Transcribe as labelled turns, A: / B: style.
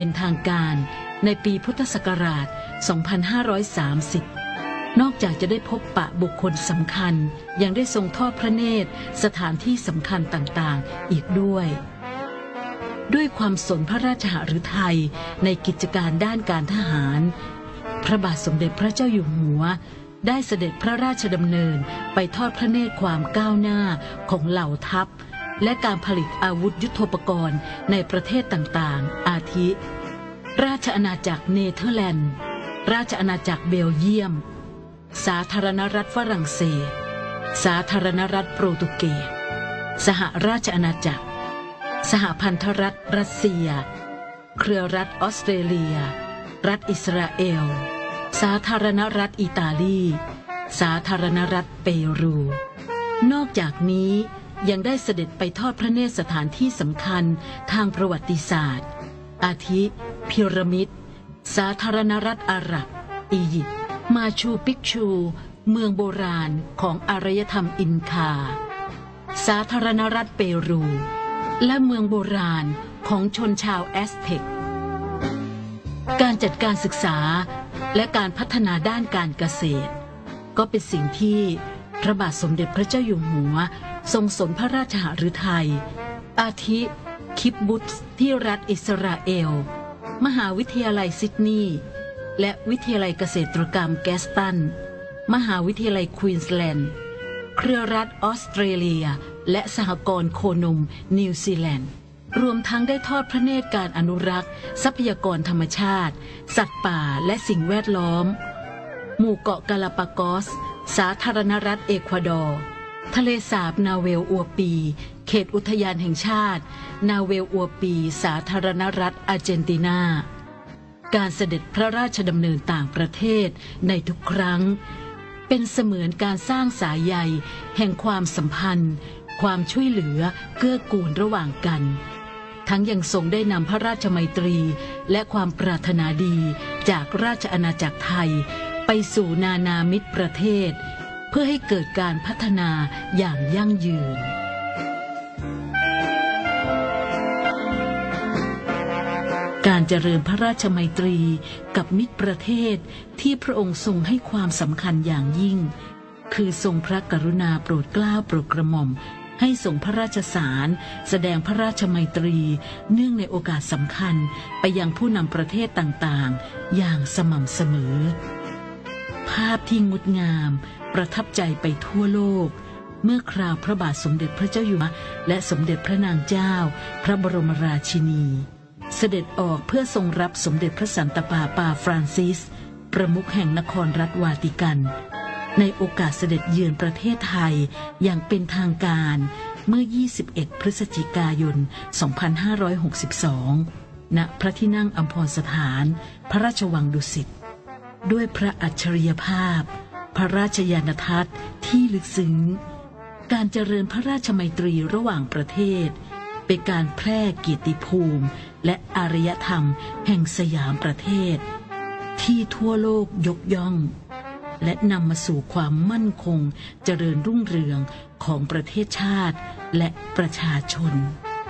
A: เป็นทางการในปีพุทธศักราช 2530 นอกจากจะได้พบปะบุคคลสำคัญยังได้ทรงทอดพระเนตรสถานที่สำคัญต่างๆอีกด้วยความสนพระราชหฤทัยในกิจการด้านการทหารพระบาทสมเด็จพระเจ้าอยู่หัวได้เสด็จพระราชดำเนินไปทอดพระเนตรความก้าวหน้าของเหล่าทัพและการผลิตอาวุธยุทโธปกรณ์ในประเทศต่างๆอาทิราชอาณาจักรเนเธอร์แลนด์ราชอาณาจักรเบลเยียมสาธารณรัฐฝรั่งเศสสาธารณรัฐโปรตุเกสสหราชอาณาจักรสหพันธรัฐรัสเซียเครือรัฐออสเตรเลียรัฐอิสราเอลสาธารณรัฐอิตาลีสาธารณรัฐเปรูนอกจากนี้ยังได้เสด็จไปทอดพระเนตรสถานที่สำคัญทางประวัติศาสตร์อาทิพีระมิดสาธารณรัฐอาหรับอียิปต์มาชูปิกชูเมืองโบราณของอารยธรรมอินคาสาธารณรัฐเปรูและเมืองโบราณของชนชาวแอสเท็กการจัดการศึกษาและการพัฒนาด้านการเกษตรก็เป็นสิ่งที่พระบาทสมเด็จพระเจ้าอยู่หัวทรงสนพระราชหฤทัยอาทิคิปบุตส์ที่รัฐอิสราเอลมหาวิทยาลัยซิดนีย์และวิทยาลัยเกษตรกรรมแกสตันมหาวิทยาลัยควีนสแลนด์เครือรัฐออสเตรเลียและสหกรณ์โคนมนิวซีแลนด์รวมทั้งได้ทอดพระเนตรการอนุรักษ์ทรัพยากรธรรมชาติสัตว์ป่าและสิ่งแวดล้อมหมู่เกาะกาลาปากอสสาธารณรัฐเอกวาดอร์ทะเลสาบนาเวลอัวปีเขตอุทยานแห่งชาตินาเวลอัวปีสาธารณรัฐอาร์เจนตินาการเสด็จพระราชดำเนินต่างประเทศในทุกครั้งเป็นเสมือนการสร้างสายใยแห่งความสัมพันธ์ความช่วยเหลือเกื้อกูลระหว่างกันทั้งยังทรงได้นำพระราชมัยตรีและความปรารถนาดีจากราชอาณาจักรไทยไปสู่นานามิตรประเทศเพื่อให้เกิดการพัฒนาอย่างยั่งยืนการเจริญพระราชมัยตรีกับมิตรประเทศที่พระองค์ทรงให้ความสำคัญอย่างยิ่งคือทรงพระกรุณาโปรดเกล้าโปรดกระหม่อมให้ส่งพระราชสารแสดงพระราชมัยตรีเนื่องในโอกาสสำคัญไปยังผู้นำประเทศต่างๆอย่างสม่ำเสมอภาพที่งดงามประทับใจไปทั่วโลกเมื่อคราวพระบาทสมเด็จพระเจ้าอยู่หัวและสมเด็จพระนางเจ้าพระบรมราชินีเสด็จออกเพื่อทรงรับสมเด็จพระสันตะปาปาฟรานซิสประมุขแห่งนครรัฐวาติกันในโอกาสเสด็จเยือนประเทศไทยอย่างเป็นทางการเมื่อ 21 พฤศจิกายน 2562 ณ พระที่นั่งอัมพรสถานพระราชวังดุสิตด้วยพระอัจฉริยภาพพระราชญาณทัศน์ที่ลึกซึ้งการเจริญพระราชมัยตรีระหว่างประเทศเป็นการแพร่เกียรติภูมิและอารยธรรมแห่งสยามประเทศที่ทั่วโลกยกย่องและนำมาสู่ความมั่นคงเจริญรุ่งเรืองของประเทศชาติและประชาชน